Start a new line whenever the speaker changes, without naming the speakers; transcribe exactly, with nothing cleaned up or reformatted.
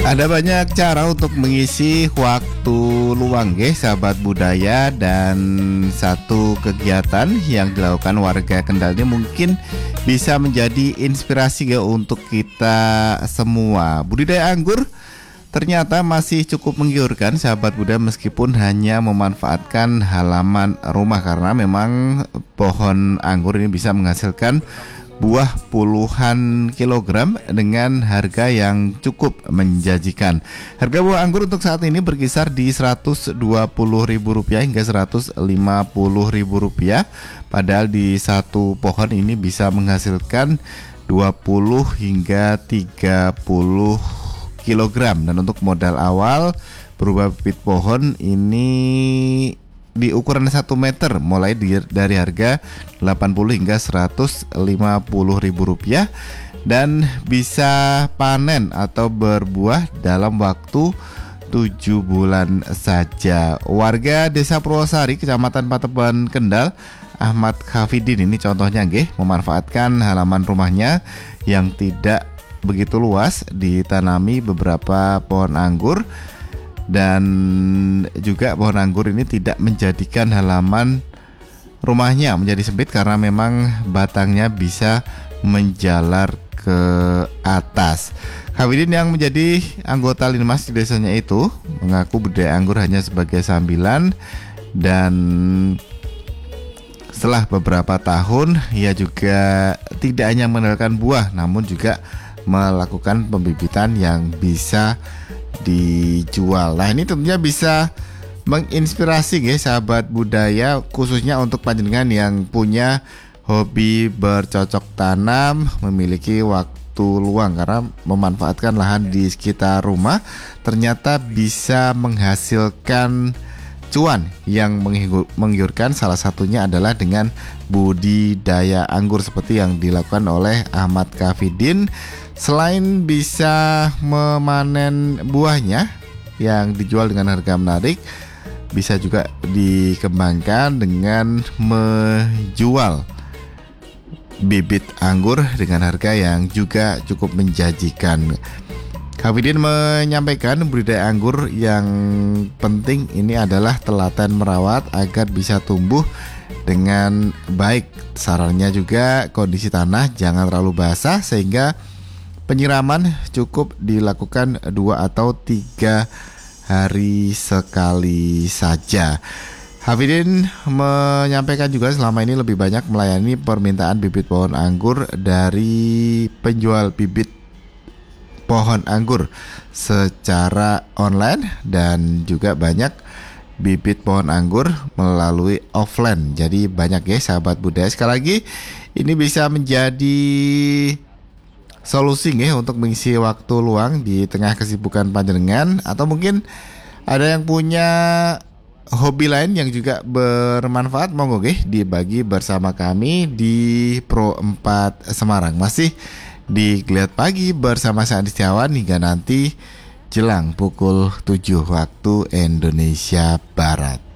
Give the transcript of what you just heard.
Ada banyak cara untuk mengisi waktu luang nggih sahabat budaya, dan satu kegiatan yang dilakukan warga Kendal ini mungkin bisa menjadi inspirasi ya untuk kita semua. Budidaya anggur ternyata masih cukup menggiurkan sahabat budaya, meskipun hanya memanfaatkan halaman rumah, karena memang pohon anggur ini bisa menghasilkan buah puluhan kilogram dengan harga yang cukup menjanjikan. Harga buah anggur untuk saat ini berkisar di seratus dua puluh ribu rupiah hingga seratus lima puluh ribu rupiah. Padahal di satu pohon ini bisa menghasilkan dua puluh hingga tiga puluh kilogram. Dan untuk modal awal berupa bibit pohon ini di ukuran satu meter, mulai di, dari harga delapan puluh hingga seratus lima puluh ribu rupiah, dan bisa panen atau berbuah dalam waktu tujuh bulan saja. Warga Desa Purwosari, Kecamatan Pateban, Kendal, Ahmad Hafidin ini contohnya nggih, memanfaatkan halaman rumahnya yang tidak begitu luas, ditanami beberapa pohon anggur. Dan juga pohon anggur ini tidak menjadikan halaman rumahnya menjadi sempit, karena memang batangnya bisa menjalar ke atas. Hafidin yang menjadi anggota Linmas di desanya itu mengaku budidaya anggur hanya sebagai sambilan, dan setelah beberapa tahun ia juga tidak hanya mengandalkan buah, namun juga melakukan pembibitan yang bisa dijual. Nah, ini tentunya bisa menginspirasi ya sahabat budaya, khususnya untuk panjenengan yang punya hobi bercocok tanam, memiliki waktu luang, karena memanfaatkan lahan di sekitar rumah ternyata bisa menghasilkan cuan yang menggiurkan. Salah satunya adalah dengan budidaya anggur seperti yang dilakukan oleh Ahmad Hafidin. Selain bisa memanen buahnya yang dijual dengan harga menarik, bisa juga dikembangkan dengan menjual bibit anggur dengan harga yang juga cukup menjanjikan. Hafidin menyampaikan budidaya anggur yang penting ini adalah telaten merawat agar bisa tumbuh dengan baik. Sarannya juga kondisi tanah jangan terlalu basah, sehingga penyiraman cukup dilakukan dua atau tiga hari sekali saja. Hafidin menyampaikan juga selama ini lebih banyak melayani permintaan bibit pohon anggur dari penjual bibit pohon anggur secara online, dan juga banyak bibit pohon anggur melalui offline. Jadi banyak ya sahabat budaya. Sekali lagi ini bisa menjadi solusi ya untuk mengisi waktu luang di tengah kesibukan panjenengan, atau mungkin ada yang punya hobi lain yang juga bermanfaat, monggo nggih dibagi bersama kami di Pro empat Semarang. Masih di Geliat Pagi bersama saya Andi Setiawan hingga nanti jelang pukul tujuh waktu Indonesia Barat.